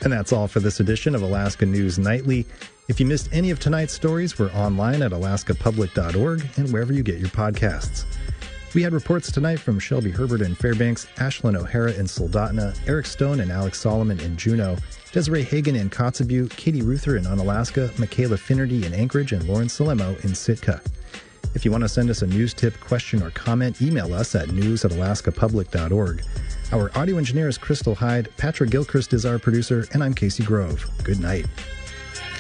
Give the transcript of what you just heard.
And that's all for this edition of Alaska News Nightly. If you missed any of tonight's stories, we're online at alaskapublic.org and wherever you get your podcasts. We had reports tonight from Shelby Herbert in Fairbanks, Ashlyn O'Hara in Soldotna, Eric Stone and Alex Solomon in Juneau, Desiree Hagan in Kotzebue, Katie Ruther in Unalaska, Michaela Finnerty in Anchorage, and Lauren Salemo in Sitka. If you want to send us a news tip, question, or comment, email us at news@alaskapublic.org. Our audio engineer is Crystal Hyde, Patrick Gilchrist is our producer, and I'm Casey Grove. Good night.